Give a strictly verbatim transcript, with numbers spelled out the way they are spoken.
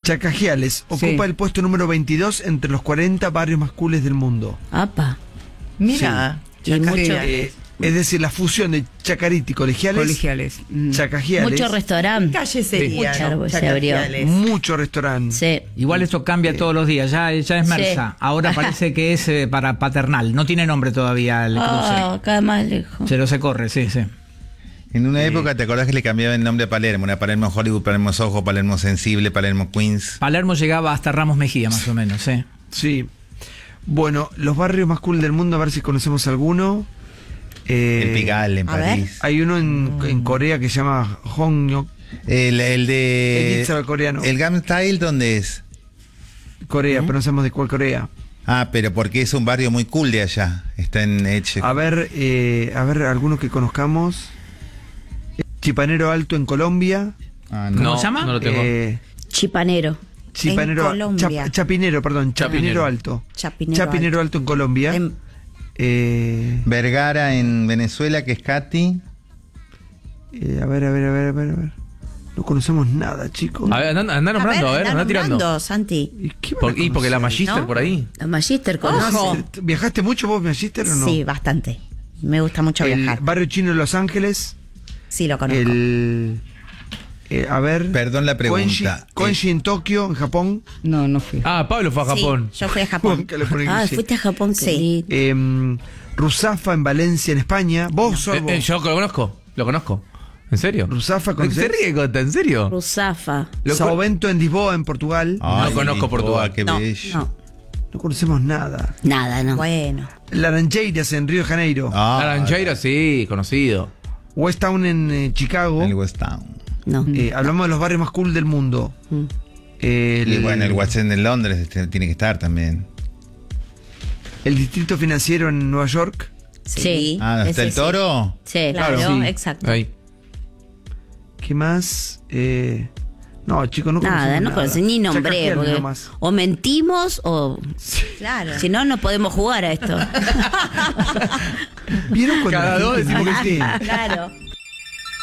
Chacajiales ocupa Sí. el puesto número veintidós entre los cuarenta barrios más cooles del mundo. Apa. Mira, Y mucho, Eh, es decir, la fusión de Chacarita y Colegiales, Colegiales. Mm. Chacajiales, mucho restaurante. calle sería. Mucho árbol se abrió. mucho restaurante. Sí. Igual eso cambia todos los días, ya, ya es Mersa. Sí. Ahora parece que es eh, para Paternal. No tiene nombre todavía el cruce. Ah, cada más lejos. Pero se corre, sí, sí. En una época, ¿te acordás que le cambiaban el nombre a Palermo? Era Palermo Hollywood, Palermo Soho, Palermo Sensible, Palermo Queens. Palermo llegaba hasta Ramos Mejía, más o menos, sí. Sí. Bueno, los barrios más cool del mundo, a ver si conocemos alguno. Eh, El Pigalle en a ver. París. Hay uno en, en Corea que se llama Hongnyok, El, el el de... Itza coreano. El Gangnam Style, ¿dónde es? Corea, pero no sabemos de cuál Corea. Ah, pero porque es un barrio muy cool de allá. Está en Eche. A ver, eh, a ver, algunos que conozcamos. Chipanero Alto en Colombia. Ah, ¿Cómo no. se llama? No lo tengo. Eh, Chipanero. Chipanero, En Colombia. Chap- Chapinero, perdón, Chapinero, Chapinero. Alto. Chapinero Chapinero Alto. Alto en Colombia. En- Eh, Vergara en Venezuela, que es Katy. eh, a ver, a ver, a ver, a ver, a ver. No conocemos nada, chicos. A ver, anda, anda nombrando, a ver, anda anda tirando. nombrando, Santi. ¿Y, qué van Por- a y porque la conocer? Magister ¿No? por ahí. La Magister conoce. Ojo. ¿Viajaste mucho vos, Magister, o no? Sí, bastante. Me gusta mucho El viajar. barrio chino de Los Ángeles. Sí, lo conozco. El. eh, a ver. Perdón la pregunta. Koenji, Koenji en Tokio, en Japón. No, no fui. Ah, Pablo fue a Japón. Sí, yo fui a Japón. Que le ponen Ah, cliché. fuiste a Japón, qué Sí. lindo. Em, Ruzafa en Valencia, en España. Vos, Eh, Sorbo. eh, yo lo conozco, lo conozco. ¿En serio? Ruzafa, ¿Se ¿conocés? ríe, Cota? ¿En serio? Ruzafa. Lo Sao con- Bento en Lisboa, en Portugal. Ay, conozco Lisboa, Portugal. Qué No, bello. no. No conocemos nada. Nada, no. Bueno. Laranjeiras en Río de Janeiro. Ah, Laranjeira, sí, conocido. West Town en eh, Chicago. el West Town. No. Eh, hablamos de los barrios más cool del mundo. Mm. El, Y bueno, el West End de Londres este, tiene que estar también. el distrito financiero en Nueva York. Sí. Ah, ¿está ese el sí. toro? Sí. Claro, sí. exacto. Ahí. ¿Qué más? Eh, no, chicos, no Nada, conocemos no conocen ni nombré. Chacajiales Porque nomás. o mentimos o. Claro. Si no, no podemos jugar a esto. ¿Vieron cuando Cada la dos gente decimos que miente? Claro.